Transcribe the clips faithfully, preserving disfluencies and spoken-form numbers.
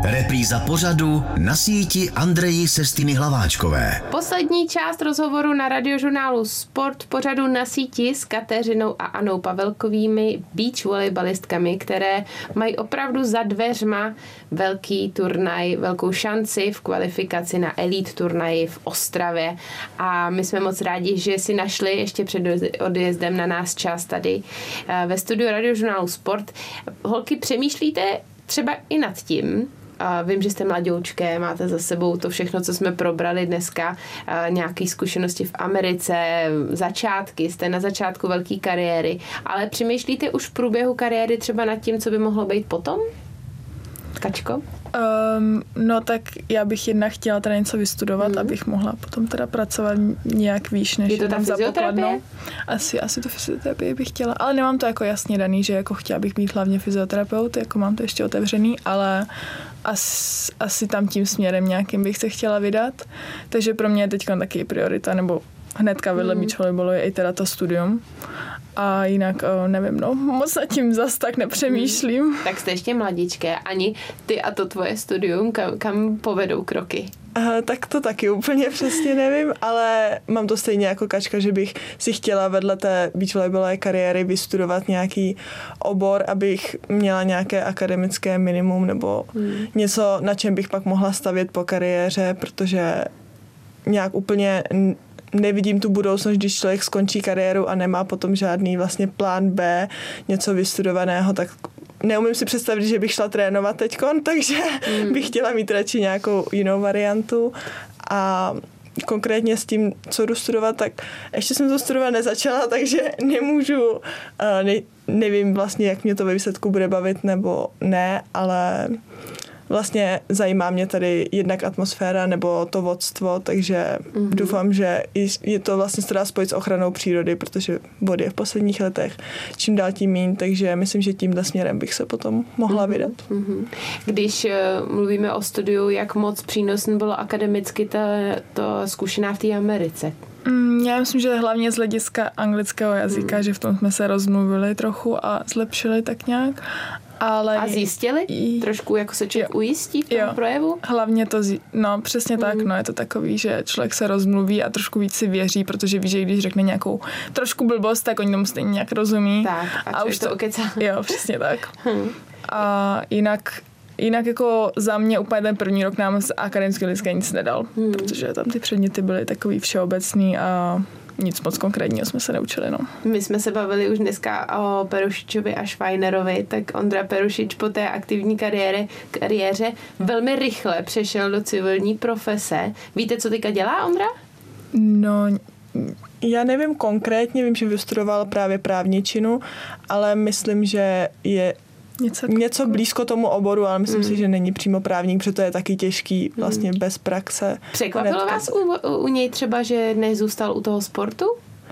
Repríza pořadu na síti Andreji Sestiny Hlaváčkové. Poslední část rozhovoru na radiožurnálu Sport pořadu na síti s Kateřinou a Anou Pavelkovými beach volejbalistkami, které mají opravdu za dveřma velký turnaj, velkou šanci v kvalifikaci na elite turnaji v Ostravě. A my jsme moc rádi, že si našli ještě před odjezdem na nás čas tady ve studiu radiožurnálu Sport. Holky, přemýšlíte třeba i nad tím, a vím, že jste mladoučké, máte za sebou to všechno, co jsme probrali dneska, nějaké zkušenosti v Americe, začátky, jste na začátku velké kariéry, ale přemýšlíte už v průběhu kariéry třeba nad tím, co by mohlo být potom? Kačko? Um, no tak já bych jednak chtěla teda něco vystudovat, mm. abych mohla potom teda pracovat nějak výš, než je to tam za pokladnou. Asi, asi to fyzioterapie bych chtěla, ale nemám to jako jasně daný, že jako chtěla bych být hlavně fyzioterapeut, jako mám to ještě otevřený, ale asi, asi tam tím směrem nějakým bych se chtěla vydat. Takže pro mě je teď taky priorita, nebo hnedka vedle mm. beach volejbalu je i teda to studium. A jinak, nevím, no, moc nad tím zas tak nepřemýšlím. Hmm. Tak jste ještě mladíčké. Ani ty a to tvoje studium, kam, kam povedou kroky? Aha, tak to taky úplně přesně nevím, ale mám to stejně jako Kačka, že bych si chtěla vedle té beach volejbalové kariéry vystudovat nějaký obor, abych měla nějaké akademické minimum nebo hmm. něco, na čem bych pak mohla stavět po kariéře, protože nějak úplně nevidím tu budoucnost, když člověk skončí kariéru a nemá potom žádný vlastně plán B, něco vystudovaného, tak neumím si představit, že bych šla trénovat teďkon, takže mm. bych chtěla mít radši nějakou jinou variantu. A konkrétně s tím, co jdu studovat, tak ještě jsem to studovat nezačala, takže nemůžu, ne, nevím vlastně, jak mě to ve výsledku bude bavit nebo ne, ale vlastně zajímá mě tady jednak atmosféra nebo to vodstvo, takže mm-hmm. doufám, že je to vlastně se dá spojit s ochranou přírody, protože vody je v posledních letech čím dál tím míň, takže myslím, že tímhle směrem bych se potom mohla mm-hmm. vydat. Mm-hmm. Když uh, mluvíme o studiu, jak moc přínosný bylo akademicky ta, to zkušená v té Americe? Mm, já myslím, že hlavně z hlediska anglického jazyka, mm. že v tom jsme se rozmluvili trochu a zlepšili tak nějak. Ale a zjistili? I... Trošku jako se člověk jo. ujistí v tom jo. projevu? Hlavně to, zji... no přesně mm. tak, no je to takový, že člověk se rozmluví a trošku víc si věří, protože ví, že když řekne nějakou trošku blbost, tak oni tomu stejně nějak rozumí. Tak a, a už to okecá. Jo, přesně tak. Hmm. A jinak Jinak jako za mě úplně ten první rok nám z akademického hlediska nic nedal, hmm. protože tam ty předměty byly takový všeobecný a nic moc konkrétního jsme se neučili, no. My jsme se bavili už dneska o Perušičovi a Švajnerovi, tak Ondra Perušič po té aktivní kariéře, kariéře velmi rychle přešel do civilní profese. Víte, co teďka dělá Ondra? No, já nevím konkrétně, vím, že vystudoval právě právničinu, ale myslím, že je Něco, něco blízko tomu oboru, ale myslím mm. si, že není přímo právník, protože to je taky těžký vlastně mm. bez praxe. Překvapilo hnedka. Vás u, u něj třeba, že nezůstal u toho sportu?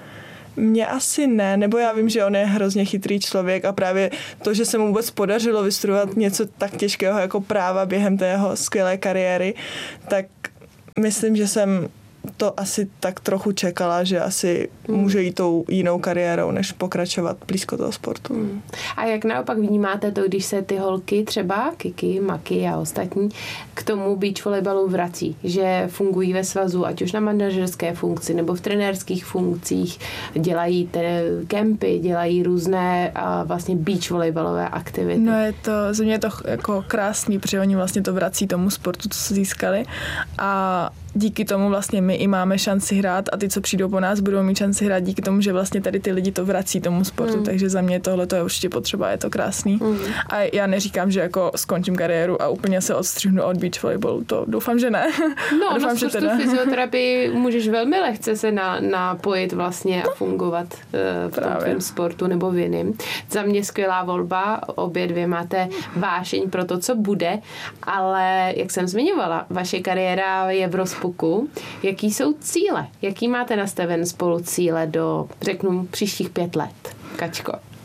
Mně asi ne, nebo já vím, že on je hrozně chytrý člověk a právě to, že se mu vůbec podařilo vystudovat něco tak těžkého jako práva během té jeho skvělé kariéry, tak myslím, že jsem to asi tak trochu čekala, že asi hmm. může jít tou jinou kariérou, než pokračovat blízko toho sportu. Hmm. A jak naopak vnímáte to, když se ty holky třeba, Kiki, Maki a ostatní, k tomu beach volejbalu vrací, že fungují ve svazu, ať už na manažerské funkci nebo v trenérských funkcích, dělají te kempy, dělají různé a vlastně beach volejbalové aktivity. No je to, za mě je to jako krásný, protože oni vlastně to vrací tomu sportu, co se získali a díky tomu vlastně my i máme šanci hrát a ty, co přijdou po nás, budou mít šanci hrát díky tomu, že vlastně tady ty lidi to vrací tomu sportu, mm. takže za mě tohle to je určitě potřeba, je to krásný. Mm. A já neříkám, že jako skončím kariéru a úplně se odstřihnu od beach volejbalu, to doufám, že ne. No, doufám, že teda... fyzioterapii můžeš velmi lehce se na, napojit vlastně a fungovat uh, v tom tvém sportu nebo v jiném. Za mě skvělá volba, obě dvě máte vášeň pro to, co bude, ale jak jsem zmiňovala, vaše kariéra je v rozpočtu. Jaký jsou cíle? Jaký máte nastaven spolu cíle do, řeknu, příštích pět let? Kačko.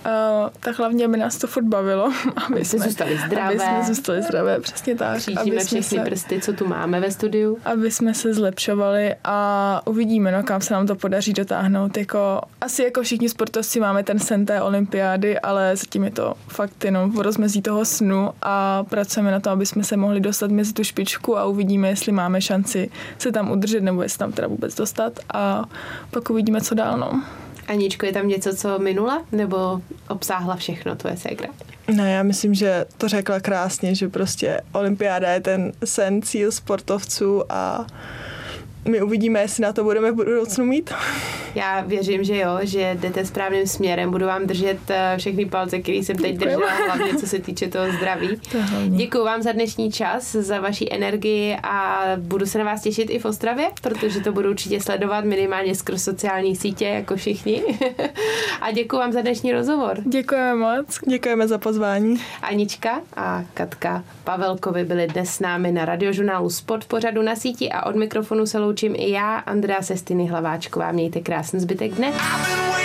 tak hlavně, aby nás to furt bavilo. Aby jsme zůstali zdravé. Aby jsme zůstali zdravé, přesně tak. Přijíme všechny se, prsty, co tu máme ve studiu. Aby jsme se zlepšovali a uvidíme, no, kam se nám to podaří dotáhnout. Jako, asi jako všichni sportovci máme ten sen té olympiády, ale zatím je to fakt jenom v rozmezí toho snu a pracujeme na tom, aby jsme se mohli dostat mezi tu špičku a uvidíme, jestli máme šanci se tam udržet nebo jestli tam teda vůbec dostat a pak uvidíme, co dál, no. Aničko, je tam něco, co minula, nebo obsáhla všechno tvoje ségra? Ne, já myslím, že to řekla krásně, že prostě olympiáda je ten sen, cíl sportovců a my uvidíme, jestli na to budeme v budoucnu mít. Já věřím, že jo, že jdete správným směrem. Budu vám držet všechny palce, který jsem teď držela, hlavně co se týče toho zdraví. Děkuji vám za dnešní čas, za vaši energii a budu se na vás těšit i v Ostravě, protože to budu určitě sledovat minimálně skrz sociální sítě, jako všichni. A děkuji vám za dnešní rozhovor. Děkujeme moc. Děkujeme za pozvání. Anička a Katka Pavelkovi byli dnes s námi na Radiožurnálu Sport v pořadu Na síti a od mikrofonu se loučím i já, Andrea Sestiny Hlaváčková. Mějte krásný zbytek dne.